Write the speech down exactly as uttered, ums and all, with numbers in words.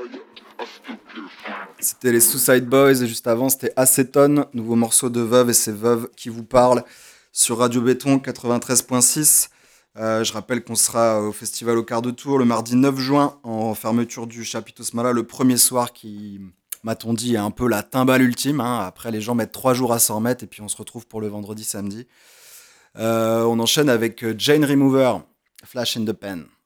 C'était les Suicide Boys et juste avant c'était Acétone, nouveau morceau de Veuve et c'est Veuve qui vous parle sur Radio Béton quatre-vingt-treize virgule six. Euh, je rappelle qu'on sera au festival au quart de tour le mardi neuf juin en fermeture du Chapiteau Smala, le premier soir qui, m'a-t-on dit, est un peu la timbale ultime. Hein. Après les gens mettent trois jours à s'en remettre et puis on se retrouve pour le vendredi samedi. Euh, on enchaîne avec Jane Remover, Flash in the Pan.